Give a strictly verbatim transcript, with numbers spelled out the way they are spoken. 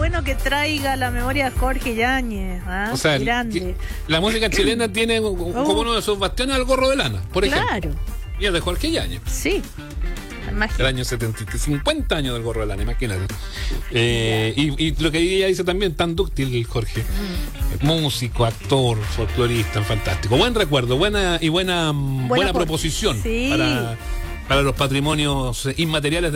bueno que traiga a la memoria a Jorge Yáñez. ¿Ah? O sea, grande. que la música chilena tiene como Oh. uno de sus bastiones al Gorro de Lana, por ejemplo. Claro, Y es de Jorge Yáñez. sí. Imagínate. El año setenta, cincuenta años del Gorro de Lana, imagínate. Eh, y, y lo que ella dice también, tan dúctil Jorge. Mm. Músico, actor, folclorista, fantástico. Buen recuerdo, buena y buena, buena, buena por- proposición sí. para, para los patrimonios inmateriales